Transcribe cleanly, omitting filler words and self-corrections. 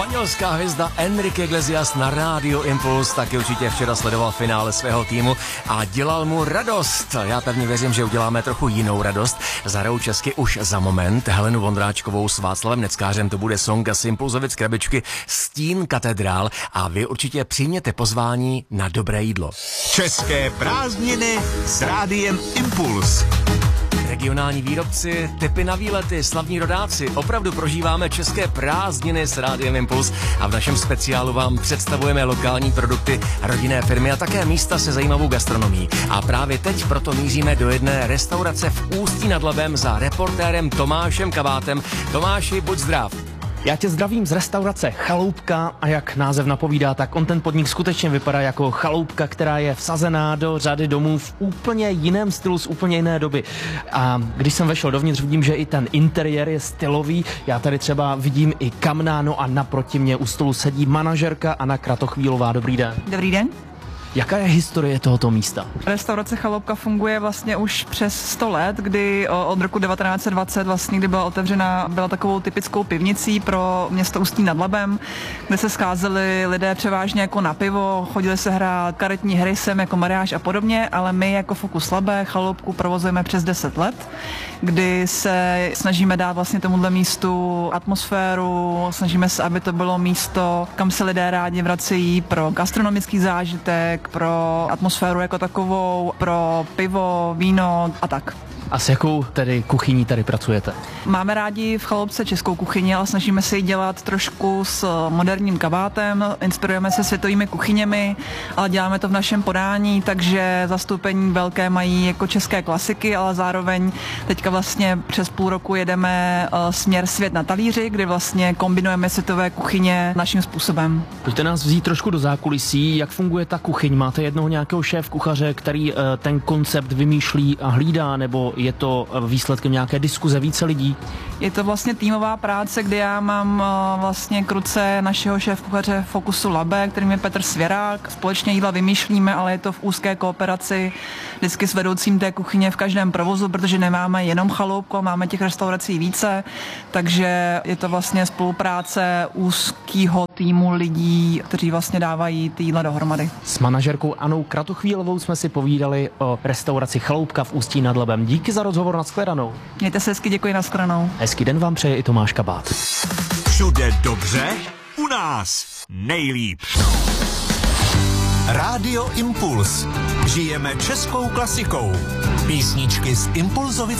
španělská hvězda Enrique Iglesias na rádio Impuls taky určitě včera sledoval finále svého týmu a dělal mu radost. Já pevně věřím, že uděláme trochu jinou radost. Zahrajou česky už za moment Helenu Vondráčkovou s Václavem Neckářem. To bude song z Impulzovic krabičky Stín katedrál a vy určitě přijměte pozvání na dobré jídlo. České prázdniny s rádiem Impuls. Regionální výrobci, tipy na výlety, slavní rodáci. Opravdu prožíváme české prázdniny s rádiem Impuls a v našem speciálu vám představujeme lokální produkty, rodinné firmy a také místa se zajímavou gastronomií. A právě teď proto míříme do jedné restaurace v Ústí nad Labem za reportérem Tomášem Kabátem. Tomáši, buď zdrav. Já tě zdravím z restaurace Chaloupka a jak název napovídá, tak on ten podnik skutečně vypadá jako chaloupka, která je vsazená do řady domů v úplně jiném stylu, z úplně jiné doby. A když jsem vešel dovnitř, vidím, že i ten interiér je stylový. Já tady třeba vidím i kamnáno a naproti mě u stolu sedí manažerka Anna Kratochvílová. Dobrý den. Dobrý den. Jaká je historie tohoto místa? Restaurace Chaloupka funguje vlastně už přes 100 let, kdy od roku 1920 vlastně, kdy byla otevřena, byla takovou typickou pivnicí pro město Ústí nad Labem, kde se scházeli lidé převážně jako na pivo, chodili se hrát karetní hry sem jako mariáž a podobně, ale my jako Fokus Labe Chaloupku provozujeme přes 10 let, kdy se snažíme dát vlastně tomuhle místu atmosféru, snažíme se, aby to bylo místo, kam se lidé rádi vracejí pro gastronomický zážitek, pro atmosféru jako takovou, pro pivo, víno a tak. A s jakou tedy kuchyní tady pracujete? Máme rádi v Chaloupce českou kuchyni, ale snažíme se ji dělat trošku s moderním kabátem, inspirujeme se světovými kuchyněmi, ale děláme to v našem podání, takže zastoupení velké mají jako české klasiky, ale zároveň teďka vlastně přes půl roku jedeme směr Svět na talíři, kdy vlastně kombinujeme světové kuchyně naším způsobem. Pojďte nás vzít trošku do zákulisí, jak funguje ta kuchyň? Máte jednoho nějakého šéf kuchaře, který ten koncept vymýšlí a hlídá, nebo je to výsledkem nějaké diskuze více lidí? Je to vlastně týmová práce, kdy já mám vlastně k ruce našeho šéfkuchaře Fokusu Labe, kterým je Petr Svěrák. Společně jídla vymýšlíme, ale je to v úzké kooperaci vždycky s vedoucím té kuchyně v každém provozu, protože nemáme jenom Chaloupku a máme těch restaurací více, takže je to vlastně spolupráce úzkýho týmu lidí, kteří vlastně dávají ty jídla dohromady. S manažerkou Annou Kratochvílovou jsme si povídali o restauraci Chaloupka v Ústí nad Labem. Díky za rozhovor, nashledanou. Mějte se hezky, děkuji, nashledanou. Hezký den vám přeje i Tomáš Kabát. Všude dobře, u nás nejlíp. Rádio Impuls. Žijeme českou klasikou. Písničky z Impulzovic